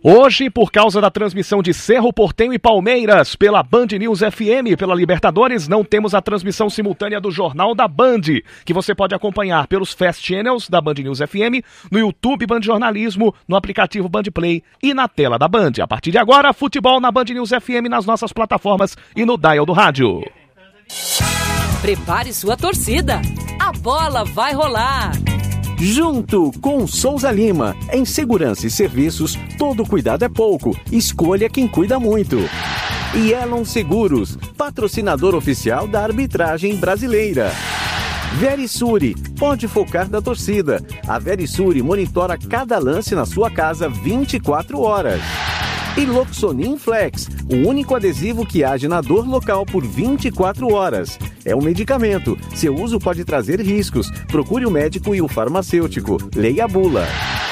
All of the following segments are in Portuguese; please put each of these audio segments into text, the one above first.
Hoje, por causa da transmissão de Cerro Porteño e Palmeiras pela Band News FM, pela Libertadores, não temos a transmissão simultânea do Jornal da Band, que você pode acompanhar pelos Fast Channels da Band News FM, no YouTube Band Jornalismo, no aplicativo Band Play e na tela da Band. A partir de agora, futebol na Band News FM nas nossas plataformas e no dial do rádio. Prepare sua torcida, a bola vai rolar. Junto com Souza Lima, em segurança e serviços, todo cuidado é pouco, escolha quem cuida muito. E Elon Seguros, patrocinador oficial da arbitragem brasileira. Verisure, pode focar da torcida. A Verisure monitora cada lance na sua casa 24 horas. E Loxonin Flex, o único adesivo que age na dor local por 24 horas. É um medicamento. Seu uso pode trazer riscos. Procure o médico e o farmacêutico. Leia a bula.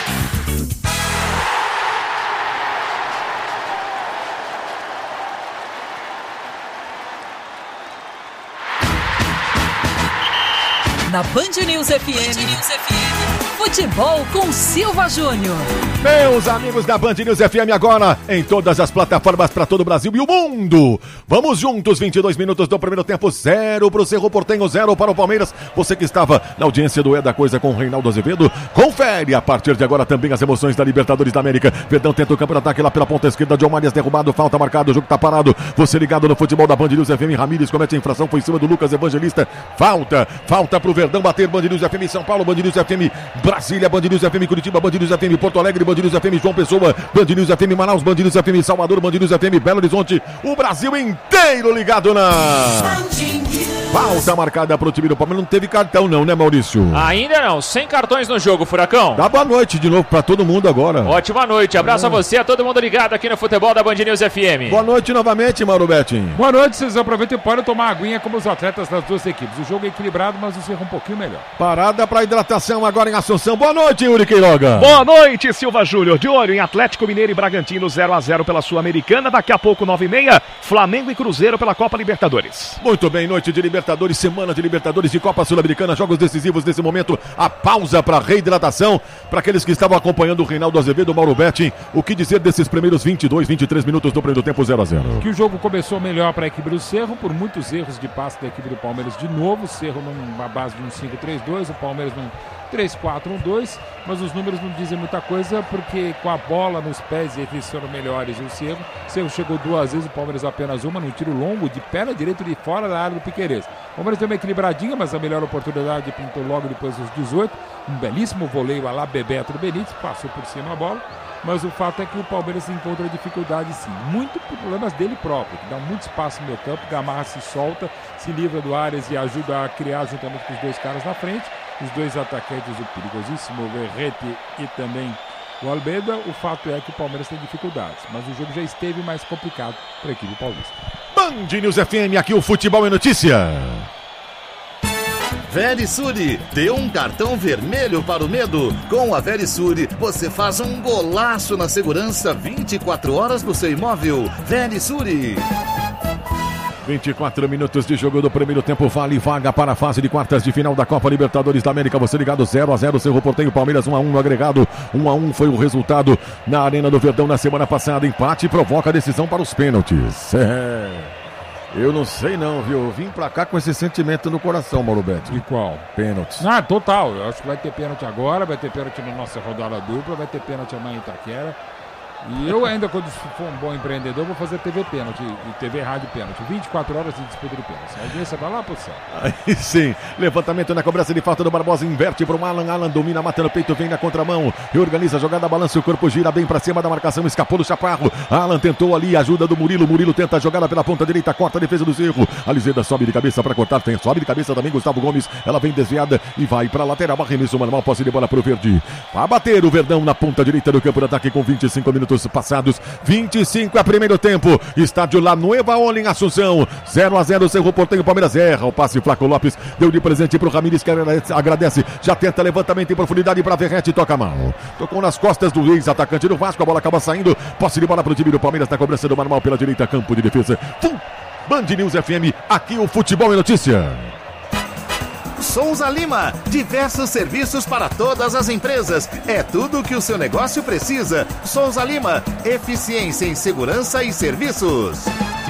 Na Band News FM, futebol com Silva Júnior. Meus amigos da Band News FM agora, em todas as plataformas para todo o Brasil e o mundo. Vamos juntos, 22 minutos do primeiro tempo, 0 para o Cerro Porteño, 0 para o Palmeiras. Você que estava na audiência do É da Coisa com o Reinaldo Azevedo, confere a partir de agora também as emoções da Libertadores da América. Verdão tenta o campo de ataque lá pela ponta esquerda, John Marias derrubado, falta marcado, o jogo tá parado. Você ligado no futebol da Band News FM, Ramírez comete a infração, foi em cima do Lucas Evangelista. Falta pro Verdão bater, Band News FM São Paulo, Band News FM Brasília, Band News FM Curitiba, Band News FM Porto Alegre, Band News FM João Pessoa, Band News FM Manaus, Band News FM Salvador, Band News FM Belo Horizonte, o Brasil inteiro ligado na... Falta marcada pro time do Palmeiras, não teve cartão não, né, Maurício? Ainda não, sem cartões no jogo, Furacão. Dá boa noite de novo pra todo mundo agora. Ótima noite, abraço a você, a todo mundo ligado aqui no futebol da Band News FM. Boa noite novamente, Mauro Betting. Boa noite, vocês aproveitam e podem tomar aguinha como os atletas das duas equipes. O jogo é equilibrado, mas o Cerro um pouquinho melhor. Parada pra hidratação agora em Assunção. Boa noite, Yuri Queiroga. Boa noite, Silva Júnior. De olho em Atlético Mineiro e Bragantino, 0-0 pela Sul-Americana. Daqui a pouco, 9h30, Flamengo e Cruzeiro pela Copa Libertadores. Muito bem, noite de Libertadores, semana de Libertadores de Copa Sul-Americana, jogos decisivos nesse momento. A pausa para reidratação. Para aqueles que estavam acompanhando o Reinaldo Azevedo, o Mauro Betting, o que dizer desses primeiros 22, 23 minutos do primeiro tempo 0-0? Que o jogo começou melhor para a equipe do Cerro, por muitos erros de passe da equipe do Palmeiras de novo. O Cerro numa base de um 5-3-2, o Palmeiras num 3-4-1-2, mas os números não dizem muita coisa, porque com a bola nos pés eles foram melhores. O Cerro chegou duas vezes, o Palmeiras apenas uma, num tiro longo de perna direita de fora da área do Piquerez. O Palmeiras deu uma equilibradinha, mas a melhor oportunidade pintou logo depois dos 18. Um belíssimo voleio a lá Bebeto do Benítez, passou por cima a bola. Mas o fato é que o Palmeiras encontra dificuldade sim, muito por problemas dele próprio, que dá muito espaço no meio campo, Gamarra se solta, se livra do Arias e ajuda a criar juntamente com os dois caras na frente, os dois atacantes, o perigosíssimo Verrete e também o Almeida. O fato é que o Palmeiras tem dificuldades, mas o jogo já esteve mais complicado para a equipe paulista. Band News FM, aqui o Futebol é Notícia. Verisure, dê um cartão vermelho para o medo. Com a Verisure, você faz um golaço na segurança 24 horas do seu imóvel. Verisure. 24 minutos de jogo do primeiro tempo, vale vaga para a fase de quartas de final da Copa Libertadores da América. Você ligado 0-0, Cerro Porteño, Palmeiras 1-1 no agregado. 1-1 foi o resultado na Arena do Verdão na semana passada. Empate provoca a decisão para os pênaltis. Eu não sei não, viu? Eu vim pra cá com esse sentimento no coração, Mauro Betting. De qual? Pênaltis. Total. Eu acho que vai ter pênalti agora, vai ter pênalti na nossa rodada dupla, vai ter pênalti amanhã em Itaquera. E eu ainda, quando for um bom empreendedor, vou fazer TV pênalti e TV rádio pênalti. 24 horas de disputa de pênalti. A audiência vai lá pro céu. Aí sim. Levantamento na cobrança de falta do Barbosa. Inverte pro Alan. Alan domina, mata no peito, vem na contramão. Reorganiza a jogada, balança o corpo, gira bem pra cima da marcação. Escapou do Chaparro. Alan tentou ali, ajuda do Murilo. Murilo tenta a jogada pela ponta direita, corta a defesa do Cerro. A Lizeda sobe de cabeça pra cortar. Sobe de cabeça também Gustavo Gomes. Ela vem desviada e vai pra lateral. Arremesso manual, posse de bola pro Verde. Vai bater o Verdão na ponta direita do campo de ataque com 25 minutos passados. 25 é primeiro tempo. Estádio La Nueva Ola em Assunção. 0-0, Cerro Porteño, Palmeiras erra. O passe Flaco Lopes deu de presente pro Ramírez, que agradece. Já tenta levantamento em profundidade para Verrete, toca mal. Tocou nas costas do ex-atacante do Vasco. A bola acaba saindo. Posse de bola pro time do Palmeiras na cobrança do manual pela direita, campo de defesa. Band News FM, aqui o Futebol é Notícia. Souza Lima, diversos serviços para todas as empresas. É tudo o que o seu negócio precisa. Souza Lima, eficiência em segurança e serviços.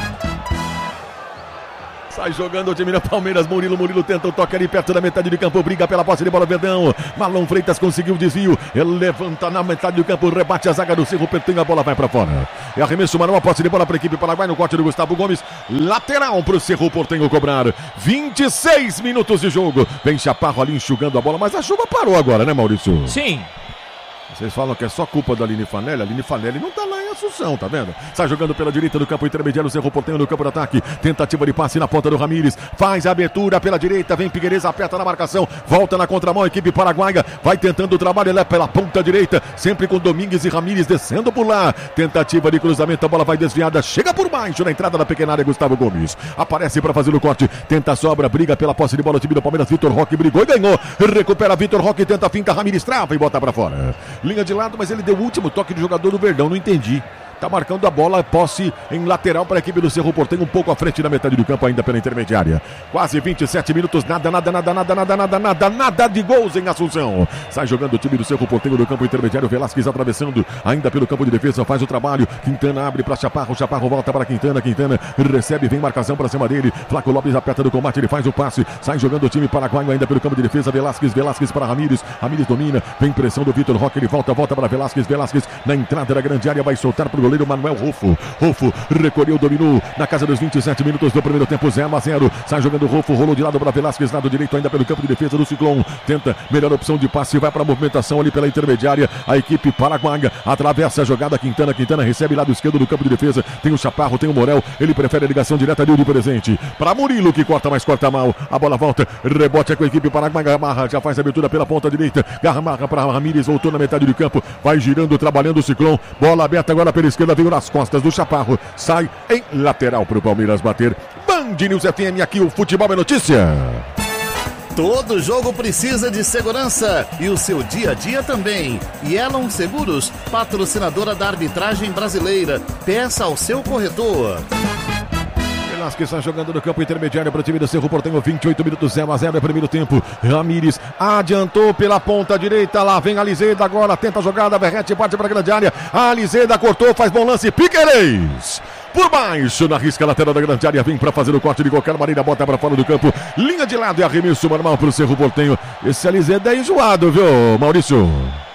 Sai jogando o time da Palmeiras, Murilo tenta o toque ali perto da metade de campo, briga pela posse de bola, Verdão. Marlon Freitas conseguiu o desvio, ele levanta na metade do campo, rebate a zaga do Cerro Porteño, a bola vai pra fora. É arremesso manual, posse de bola pra equipe Paraguai no corte do Gustavo Gomes, lateral pro Cerro Porteño cobrar. 26 minutos de jogo, vem Chaparro ali enxugando a bola, mas a chuva parou agora, né, Maurício? Sim. Vocês falam que é só culpa da Aline Fanelli. A Aline Fanelli não tá lá em Assunção, tá vendo? Sai jogando pela direita do campo intermediário, Cerro Porteño no campo de ataque. Tentativa de passe na ponta do Ramires. Faz a abertura pela direita, vem Figueiredo, aperta na marcação. Volta na contramão, equipe paraguaia. Vai tentando o trabalho, ele é pela ponta direita. Sempre com Domingues e Ramires descendo por lá. Tentativa de cruzamento, a bola vai desviada. Chega por baixo na entrada da pequena área, Gustavo Gomes. Aparece para fazer o corte. Tenta a sobra, briga pela posse de bola. O time do Palmeiras, Vitor Roque brigou e ganhou. Recupera Vitor Roque, tenta a finta, Ramires trava e bota para fora. Linha de lado, mas ele deu o último toque de jogador do Verdão, não entendi. Tá marcando a bola, posse em lateral para a equipe do Cerro Porteño, um pouco à frente da metade do campo ainda pela intermediária. Quase 27 minutos, nada de gols em Assunção. Sai jogando o time do Cerro Porteño no campo intermediário, Velasquez atravessando ainda pelo campo de defesa, faz o trabalho, Quintana abre para Chaparro, Chaparro volta para Quintana recebe, vem marcação para cima dele, Flaco Lopes aperta do combate, ele faz o passe, sai jogando o time paraguaio ainda pelo campo de defesa, Velasquez para Ramires domina, vem pressão do Vitor Roque, ele volta para Velasquez na entrada da grande área, vai soltar pro goleiro Manuel Rufo recolheu, dominou na casa dos 27 minutos do primeiro tempo, 0-0. Sai jogando o Rufo, rolou de lado para Velasquez, lado direito ainda pelo campo de defesa do Ciclone. Tenta melhor opção de passe, vai para a movimentação ali pela intermediária. A equipe paraguaia atravessa a jogada, Quintana recebe lado esquerdo do campo de defesa. Tem o Chaparro, tem o Morel, ele prefere a ligação direta de presente para Murilo, que corta, mas corta mal. A bola volta, rebote é com a equipe paraguaia. Gamarra já faz a abertura pela ponta direita. Gamarra para Ramires, voltou na metade do campo, vai girando, trabalhando o Ciclone. Bola aberta agora pela esquerda, veio nas costas do Chaparro, sai em lateral para o Palmeiras bater. Band News FM, aqui o futebol é notícia. Todo jogo precisa de segurança e o seu dia a dia também. Yellow Seguros, patrocinadora da arbitragem brasileira. Peça ao seu corretor. Velasquez está jogando no campo intermediário para o time do Cerro Porteño, 28 minutos, 0-0 é primeiro tempo. Ramires adiantou pela ponta direita, lá vem a Liseda agora, tenta a jogada, Verrete parte para a grande área, a Liseda cortou, faz bom lance, Piquerez por baixo, na risca lateral da grande área, vem para fazer o corte de qualquer maneira, bota para fora do campo, linha de lado e arremesso normal para o Cerro Porteño. Esse Aliseda é enjoado, viu, Maurício?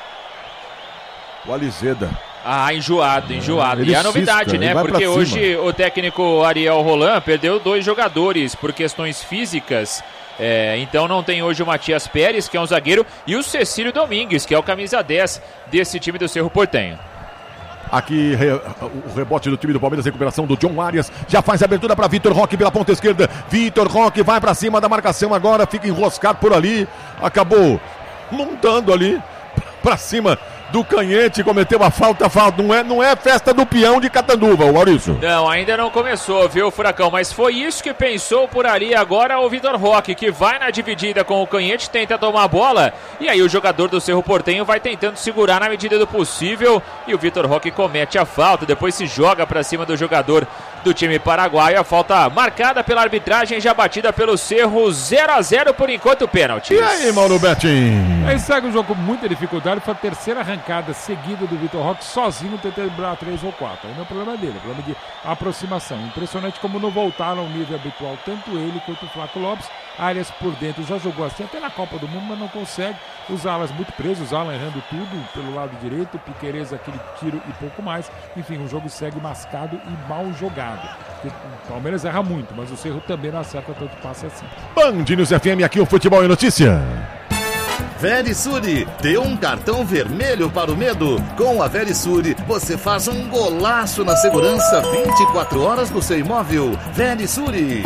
O Aliseda. Enjoado. E a novidade, né? Porque hoje o técnico Ariel Roland perdeu 2 jogadores por questões físicas. Então não tem hoje o Matias Pérez, que é um zagueiro, e o Cecílio Domingues, que é o camisa 10 desse time do Cerro Porteño. Aqui o rebote do time do Palmeiras, recuperação do John Arias, já faz a abertura para Vitor Roque pela ponta esquerda. Vitor Roque vai para cima da marcação agora, fica enroscado por ali, acabou montando ali para cima do Canhete, cometeu a falta. Não é festa do peão de Catanduva, o Maurício. Não, ainda não começou, viu, Furacão? Mas foi isso que pensou por ali agora o Vitor Roque, que vai na dividida com o Canhete, tenta tomar a bola, e aí o jogador do Cerro Porteño vai tentando segurar na medida do possível, e o Vitor Roque comete a falta, depois se joga pra cima do jogador do time paraguaio. A falta marcada pela arbitragem, já batida pelo Cerro, 0-0 por enquanto, pênalti. E aí, Mauro Betting? Aí segue o jogo com muita dificuldade, foi a terceira arrancada seguida do Vitor Roque, sozinho tentando driblar 3 ou 4. Aí não é problema dele, é problema de aproximação. Impressionante como não voltaram ao nível habitual, tanto ele quanto o Flaco Lopes. Arias por dentro já jogou assim até na Copa do Mundo, mas não consegue. Os alas muito presos, os alas errando tudo pelo lado direito, o Piquerez aquele tiro e pouco mais. Enfim, o jogo segue mascado e mal jogado. O Palmeiras erra muito, mas o Cerro também não acerta tanto passe assim. Band News FM, aqui o futebol é notícia. Verisure, dê um cartão vermelho para o medo. Com a Verisure, você faz um golaço na segurança 24 horas no seu imóvel. Verisure.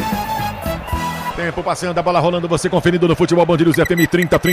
Tempo passando, a bola rolando, você conferindo no futebol Band News FM,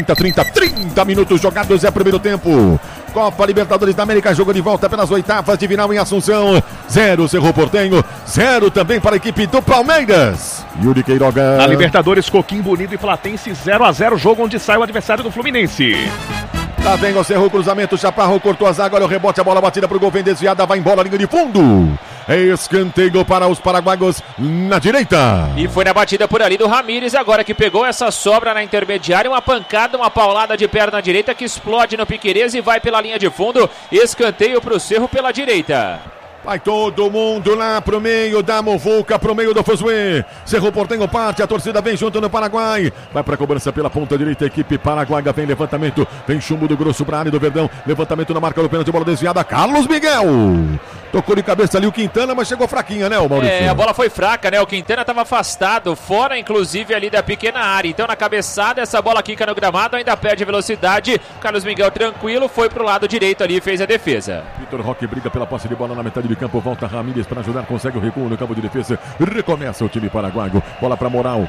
30 minutos jogados, é primeiro tempo. Copa Libertadores da América, jogo de volta pelas oitavas de final em Assunção. 0 Cerro Porteño, 0 também para a equipe do Palmeiras. Yuri Queiroga. Na Libertadores, Coquimbo Unido e Platense, 0-0, jogo onde sai o adversário do Fluminense. Lá vem o Cerro, cruzamento, Chaparro cortou a zaga, olha o rebote, a bola batida pro gol, vem desviada, vai embora, linha de fundo. Escanteio para os paraguaios na direita. E foi na batida por ali do Ramírez, agora que pegou essa sobra na intermediária, uma pancada, uma paulada de perna direita que explode no Piquerez e vai pela linha de fundo. Escanteio para o Cerro pela direita. Vai todo mundo lá pro meio da muvuca, pro meio do Fuzuê. Cerro Porteño parte, a torcida vem junto no Paraguai. Vai pra cobrança pela ponta direita, a equipe paraguaia. Vem levantamento, vem chumbo do grosso pra área do Verdão. Levantamento na marca do pênalti, bola desviada. Carlos Miguel. Tocou de cabeça ali o Quintana, mas chegou fraquinha, né, o Maurício? A bola foi fraca, né? O Quintana estava afastado, fora inclusive ali da pequena área. Então na cabeçada, essa bola quica no gramado, ainda perde velocidade. Carlos Miguel tranquilo, foi pro lado direito ali e fez a defesa. Vitor Roque briga pela posse de bola na metade de campo, volta Ramírez para ajudar, consegue o recuo no campo de defesa. Recomeça o time paraguaio. Bola para Morel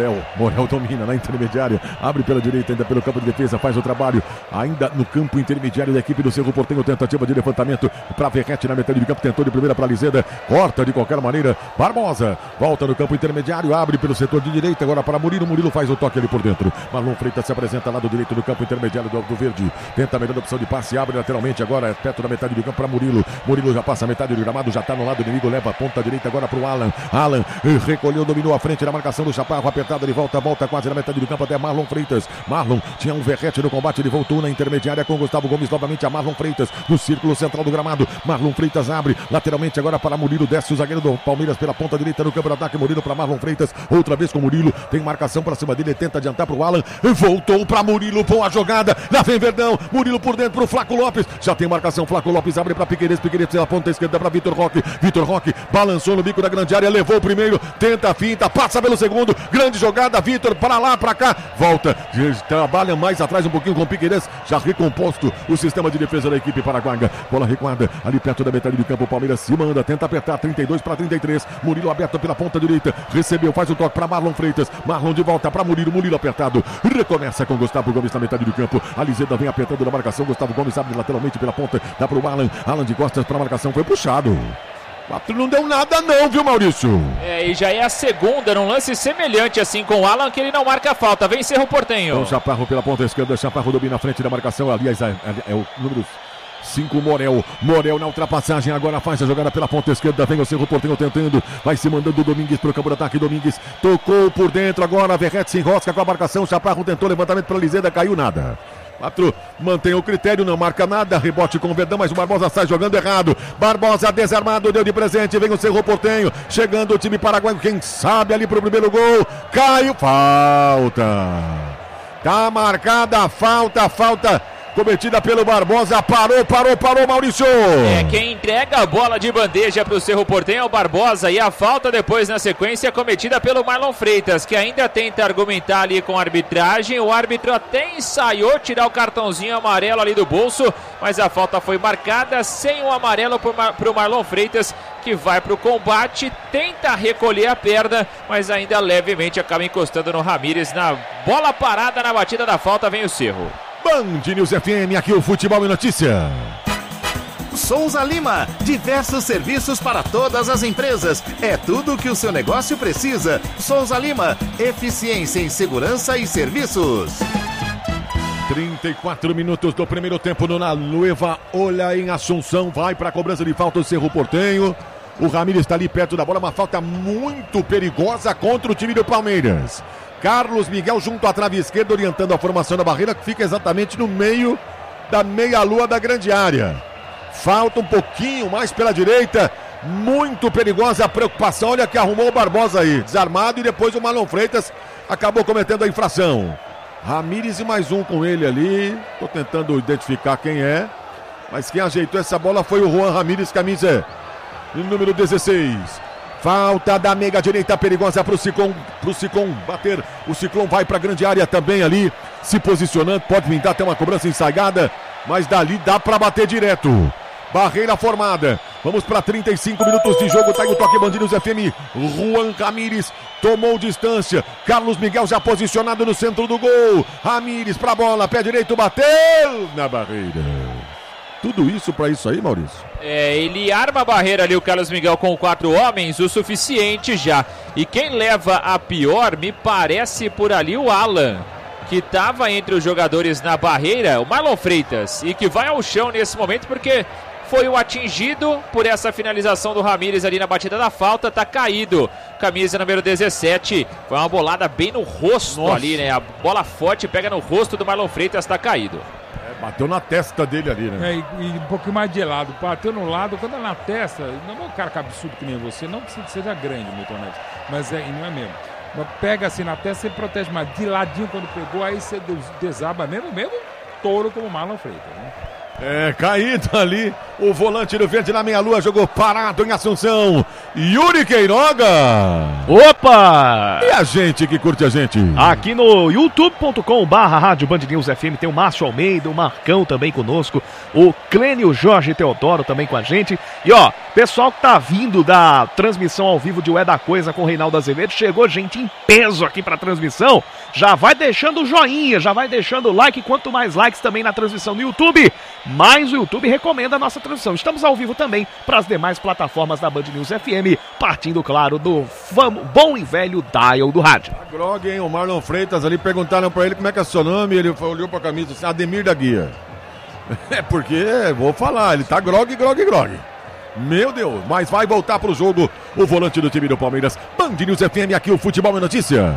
domina na intermediária, abre pela direita, ainda pelo campo de defesa, faz o trabalho. Ainda no campo intermediário da equipe do Cerro Porteño, tentativa de levantamento para Verrete na metade de campo. Tentou de primeira para Lizeda, corta de qualquer maneira. Barbosa volta no campo intermediário, abre pelo setor de direita, agora para Murilo. Murilo faz o toque ali por dentro. Marlon Freitas se apresenta lado direito do campo intermediário do Verde. Tenta a melhor opção de passe, abre lateralmente agora, perto da metade do campo para Murilo. Murilo já passa a metade do gramado, já está no lado inimigo, leva a ponta direita agora para o Alan. Alan recolheu, dominou a frente na marcação do Chaparro, apertado, ele volta quase na metade do campo até Marlon Freitas. Marlon tinha um Verrete no combate, ele voltou na intermediária com Gustavo Gomes, novamente a Marlon Freitas no círculo central do gramado. Marlon Freitas abre lateralmente agora para Murilo, desce o zagueiro do Palmeiras pela ponta direita no campo de ataque. Murilo para Marlon Freitas, outra vez com Murilo, tem marcação para cima dele, tenta adiantar para o Alan, voltou para Murilo, boa jogada, lá vem Verdão, Murilo por dentro para o Flaco Lopes, já tem marcação, Flaco Lopes abre para Piquerez pela ponta esquerda para Vitor Roque, balançou no bico da grande área, levou o primeiro, tenta a finta, passa pelo segundo, grande jogada, Vitor para lá, para cá, volta, trabalha mais atrás um pouquinho com o Piquerez, já recomposto o sistema de defesa da equipe paraguaia, bola recuada, ali perto da metade do campo, o Palmeiras se manda, tenta apertar, 32 para 33, Murilo aberto pela ponta direita, recebeu, faz o toque para Marlon Freitas, Marlon de volta para Murilo apertado, recomeça com Gustavo Gomes na metade do campo, a Lizeda vem apertando na marcação, Gustavo Gomes abre lateralmente pela ponta, dá para o Alan de costas para a marcação, foi puxado. Não deu nada não, viu, Maurício? E já é a segunda, num lance semelhante assim com o Alan, que ele não marca a falta. Vem Cerro Porteño. Então Chaparro pela ponta esquerda, Chaparro domina a frente da marcação, aliás, é o número 5, Morel na ultrapassagem, agora faz a jogada pela ponta esquerda, vem o Cerro Porteño tentando, vai se mandando o Domingues para o campo de ataque, Domingues tocou por dentro, agora Verrete se enrosca com a marcação, Chaparro tentou levantamento para Lizeda, caiu nada. 4, mantém o critério, não marca nada, rebote com o Verdão, mas o Barbosa sai jogando errado, Barbosa desarmado, deu de presente, vem o Cerro Porteño, chegando o time paraguaio, quem sabe ali pro primeiro gol, caiu, falta, tá marcada a falta cometida pelo Barbosa, parou, Maurício! Quem entrega a bola de bandeja para o Cerro Porteño é o Barbosa, e a falta depois na sequência cometida pelo Marlon Freitas, que ainda tenta argumentar ali com a arbitragem, o árbitro até ensaiou tirar o cartãozinho amarelo ali do bolso, mas a falta foi marcada sem o amarelo para o Marlon Freitas, que vai para o combate, tenta recolher a perna, mas ainda levemente acaba encostando no Ramírez, na bola parada, na batida da falta, vem o Cerro. Band News FM, aqui o Futebol e Notícia. Souza Lima, diversos serviços para todas as empresas. É tudo o que o seu negócio precisa. Souza Lima, eficiência em segurança e serviços. 34 minutos do primeiro tempo no La Nueva Olha em Assunção. Vai para a cobrança de falta o Cerro Porteño. O Ramírez está ali perto da bola, uma falta muito perigosa contra o time do Palmeiras. Carlos Miguel junto à trave esquerda, orientando a formação da barreira, que fica exatamente no meio da meia-lua da grande área. Falta um pouquinho mais pela direita, muito perigosa a preocupação, olha que arrumou o Barbosa aí, desarmado, e depois o Marlon Freitas acabou cometendo a infração. Ramírez e mais um com ele ali, estou tentando identificar quem é, mas quem ajeitou essa bola foi o Juan Ramírez, camisa número 16. Falta da meiga direita perigosa para o Sicom bater. O Ciclone vai para a grande área também ali, se posicionando. Pode pintar até uma cobrança ensaiada, mas dali dá para bater direto. Barreira formada. Vamos para 35 minutos de jogo. Tá aí o toque Band News FM. Juan Ramírez tomou distância. Carlos Miguel já posicionado no centro do gol. Ramírez para a bola, pé direito, bateu na barreira. Tudo isso para isso aí, Maurício? Ele arma a barreira ali, o Carlos Miguel, com 4 homens, o suficiente já. E quem leva a pior, me parece por ali o Alan, que estava entre os jogadores na barreira, o Marlon Freitas, e que vai ao chão nesse momento porque foi o atingido por essa finalização do Ramírez ali na batida da falta, tá caído. Camisa número 17, foi uma bolada bem no rosto ali, né? A bola forte pega no rosto do Marlon Freitas, tá caído. Bateu na testa dele ali, né? E um pouquinho mais de lado, bateu no lado, quando é na testa, não é um cara cabeçudo que nem você, não que seja grande, Milton Neves, mas não é mesmo. Pega assim na testa, você protege mais. De ladinho, quando pegou, aí você desaba mesmo touro como o Marlon Freitas, né? Caído ali, o volante do Verde na meia-lua, jogou parado em Assunção, Yuri Queiroga. Opa! E a gente que curte a gente? Aqui no youtube.com/Rádio Band News FM tem o Márcio Almeida, o Marcão também conosco, o Clênio Jorge Teodoro também com a gente. E ó, pessoal que tá vindo da transmissão ao vivo de Ué da Coisa com o Reinaldo Azevedo, chegou gente em peso aqui pra transmissão, já vai deixando o joinha, já vai deixando o like, quanto mais likes também na transmissão no YouTube, mais o YouTube recomenda a nossa transmissão. Estamos ao vivo também para as demais plataformas da Band News FM, partindo, claro, do bom e velho dial do rádio. A grog, hein? O Marlon Freitas ali, perguntaram pra ele como é que é seu nome, ele olhou pra camisa assim, Ademir da Guia. Porque, vou falar, ele tá grog. Meu Deus, mas vai voltar pro jogo o volante do time do Palmeiras. Band News FM, aqui o Futebol é Notícia.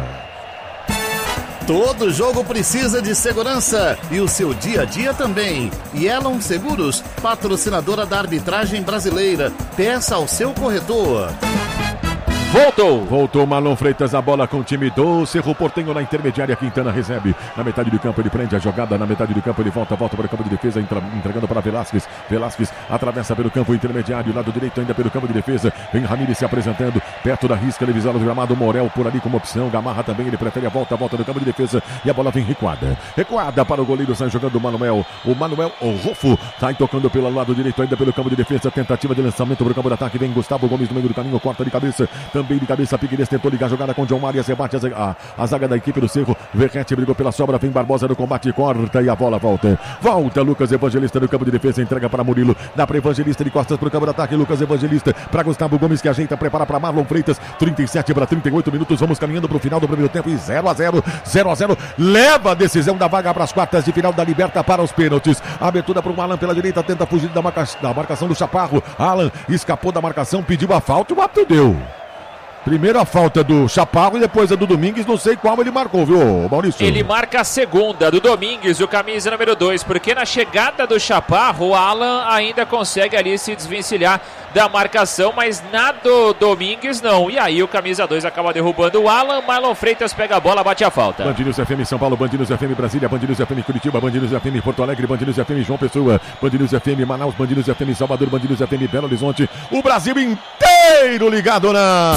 Todo jogo precisa de segurança e o seu dia a dia também. Yellow Seguros, patrocinadora da arbitragem brasileira. Peça ao seu corretor. Voltou Marlon Freitas, a bola com o time do Cerro Porteño na intermediária. Quintana recebe na metade do campo, ele prende a jogada na metade do campo, ele volta para o campo de defesa, entregando para Velasquez. Velasquez atravessa pelo campo intermediário, lado direito ainda pelo campo de defesa. Vem Ramírez se apresentando perto da risca, ele visualiza o gramado. Morel por ali como opção, Gamarra também, ele prefere a volta no campo de defesa e a bola vem recuada para o goleiro, sai jogando o Manuel Rofo, sai tocando pelo lado direito ainda pelo campo de defesa, tentativa de lançamento para o campo de ataque, vem Gustavo Gomes no meio do caminho, corta de cabeça, também de cabeça, Pigueires tentou ligar a jogada com John Arias, rebate a zaga da equipe do Cerro, Verrete brigou pela sobra, vem Barbosa no combate, corta e a bola volta Lucas Evangelista no campo de defesa, entrega para Murilo, dá para Evangelista de costas para o campo de ataque, Lucas Evangelista para Gustavo Gomes que ajeita, prepara para Marlon Freitas, 37 para 38 minutos, vamos caminhando para o final do primeiro tempo e 0-0, leva a decisão da vaga para as quartas de final da Liberta para os pênaltis, abertura para o Alan pela direita, tenta fugir da marcação do Chaparro, Alan escapou da marcação, pediu a falta, o árbitro deu. Primeiro a falta do Chaparro e depois a do Domingues, não sei qual ele marcou, viu, Maurício? Ele marca a segunda do Domingues, o camisa número 2, porque na chegada do Chaparro, o Alan ainda consegue ali se desvencilhar da marcação, mas na do Domingues não. E aí o camisa 2 acaba derrubando o Alan, Marlon Freitas pega a bola, bate a falta. Band News FM São Paulo, Band News FM Brasília, Band News FM Curitiba, Band News FM Porto Alegre, Band News FM João Pessoa, Band News FM Manaus, Band News FM Salvador, Band News FM Belo Horizonte, o Brasil inteiro ligado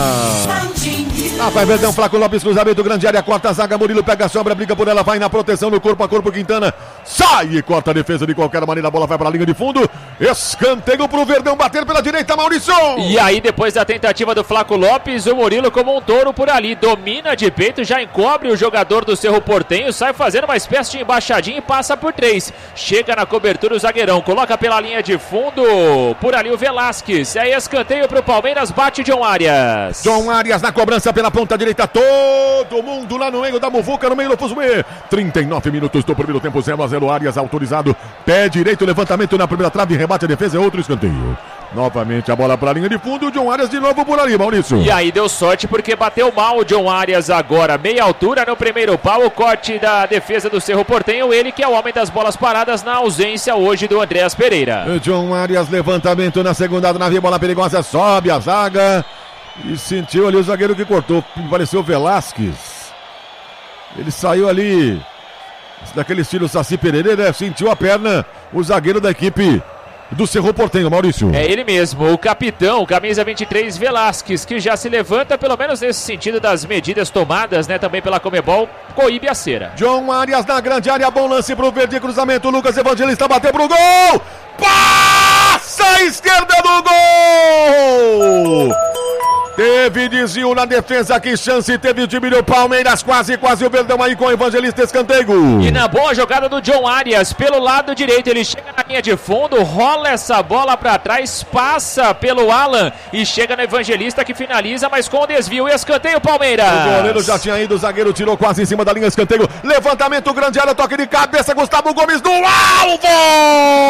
vai Verdão, Flaco Lopes, cruzamento, grande área, corta a zaga, Murilo pega a sombra, briga por ela, vai na proteção no corpo a corpo, Quintana sai e corta a defesa de qualquer maneira, a bola vai para a linha de fundo, escanteio pro Verdão bater pela direita, Maurício! E aí depois da tentativa do Flaco Lopes, o Murilo como um touro por ali, domina de peito, já encobre o jogador do Cerro Porteño, sai fazendo uma espécie de embaixadinha e passa por 3, chega na cobertura o zagueirão, coloca pela linha de fundo, por ali o Velasquez, aí escanteio pro Palmeiras, bate John Arias. John Arias na cobrança pela ponta direita, todo mundo lá no meio da muvuca, no meio do Fuzumê, 39 minutos do primeiro tempo, 0-0, Arias autorizado, pé direito, levantamento na primeira trave, rebate a defesa, é outro escanteio. Novamente a bola para a linha de fundo, o John Arias de novo por ali, Maurício. E aí deu sorte porque bateu mal o John Arias agora, meia altura no primeiro pau, o corte da defesa do Cerro Porteño, ele que é o homem das bolas paradas na ausência hoje do Andréas Pereira. O John Arias, levantamento na segunda nave, bola perigosa, sobe a zaga e sentiu ali o zagueiro que cortou, pareceu Velasquez. Ele saiu ali daquele estilo Saci Pereira, né? Sentiu a perna o zagueiro da equipe do Cerro Porteño, Maurício. É ele mesmo, o capitão, camisa 23, Velasquez, que já se levanta, pelo menos nesse sentido das medidas tomadas, né, também pela Conmebol, coíbe a cera. John Arias na grande área, bom lance pro Verde, cruzamento, Lucas Evangelista bateu pro gol! Passa a esquerda do gol! Teve desvio na defesa, que chance teve o time do Palmeiras, quase o Verdão aí com o Evangelista, escanteio. E na boa jogada do John Arias, pelo lado direito, ele chega na linha de fundo, rola essa bola pra trás, passa pelo Alan e chega no Evangelista que finaliza, mas com o desvio e escanteio Palmeiras. O goleiro já tinha ido, o zagueiro tirou quase em cima da linha, escanteio, levantamento, grande área, toque de cabeça, Gustavo Gomes do alvo!